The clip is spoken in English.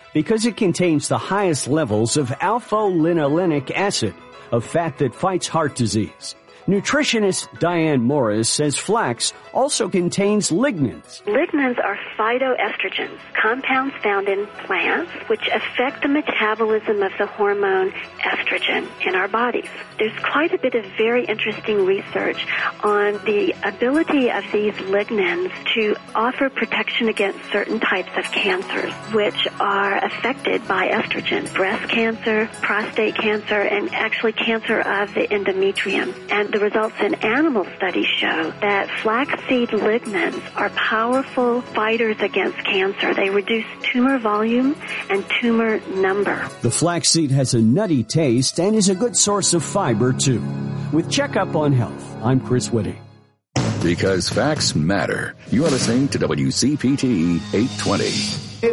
because it contains the highest levels of alpha-linolenic acid, a fat that fights heart disease. Nutritionist Diane Morris says flax also contains lignans. Lignans are phytoestrogens, compounds found in plants which affect the metabolism of the hormone estrogen in our bodies. There's quite a bit of very interesting research on the ability of these lignans to offer protection against certain types of cancers which are affected by estrogen. Breast cancer, prostate cancer, and actually cancer of the endometrium. And the results in animal studies show that flaxseed lignans are powerful fighters against cancer. They reduce tumor volume and tumor number. The flaxseed has a nutty taste and is a good source of fiber, too. With Checkup on Health, I'm Chris Whitty. Because facts matter. You are listening to WCPT 820.